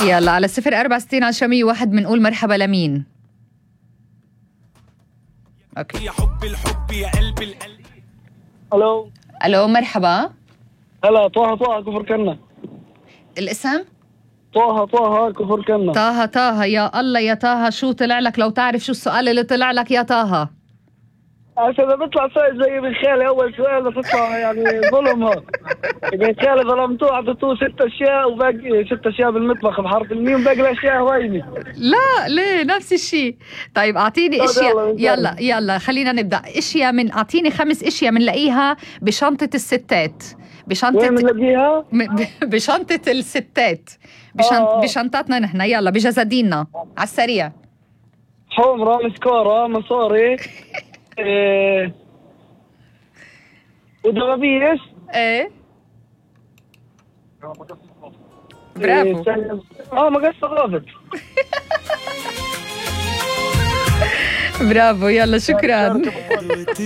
يلا على 064 بنقول مرحبا لمين؟ اوكي. يا حب الحب يا قلب القلب. الو الو مرحبا. هلا. طه كفر كنا. الاسم؟ طه كفر كنا. طه يا الله يا طه، شو طلع لك؟ لو تعرف شو السؤال اللي طلع لك يا طه. عشان اذا بيطلع سؤال زي ابن خالي اول سؤال بتطلع يعني ظلم. هذا ابن خالي ظلمتوه، اعطيتوه 6 اشياء وباقي 6 اشياء بالمطبخ بحرف الميم، باقي الاشياء ويني؟ لا ليه نفس الشيء. طيب اعطيني اشياء. يلا خلينا نبدا. اعطيني 5 اشياء بنلاقيها بشنطه الستات. وين بنلاقيها؟ بشنطه الستات. بشنطتنا نحن. يلا بجزاديننا على السريع. حمرة، مسكورة، مصاري، ودبابيس. ايه برافو. مقص غابت. برافو. يلا شكرا.